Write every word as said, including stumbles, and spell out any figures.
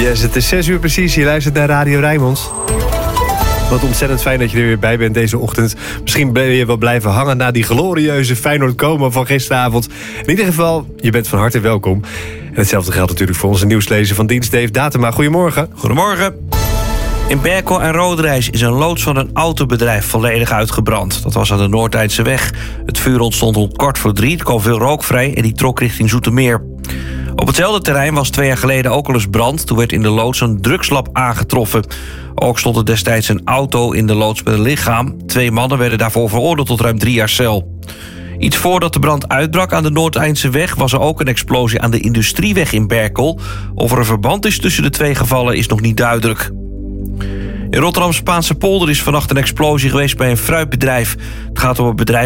Yes, het is zes uur precies. Je luistert naar Radio Rijnmond. Wat ontzettend fijn dat je er weer bij bent deze ochtend. Misschien ben je wel blijven hangen na die glorieuze Feyenoord-Como van gisteravond. In ieder geval, je bent van harte welkom. En hetzelfde geldt natuurlijk voor onze nieuwslezer van dienst, Dave Datema. Goedemorgen. Goedemorgen. In Berkel en Roderijs is een loods van een autobedrijf volledig uitgebrand. Dat was aan de Noordeindse weg. Het vuur ontstond om kwart voor drie. Er kwam veel rook vrij en die trok richting Zoetermeer. Op hetzelfde terrein was twee jaar geleden ook al eens brand. Toen werd in de loods een drugslab aangetroffen. Ook stond er destijds een auto in de loods met een lichaam. Twee mannen werden daarvoor veroordeeld tot ruim drie jaar cel. Iets voordat de brand uitbrak aan de Noordeindse weg was er ook een explosie aan de Industrieweg in Berkel. Of er een verband is tussen de twee gevallen is nog niet duidelijk. In Rotterdam-Spaanse polder is vannacht een explosie geweest bij een fruitbedrijf. Het gaat om een bedrijf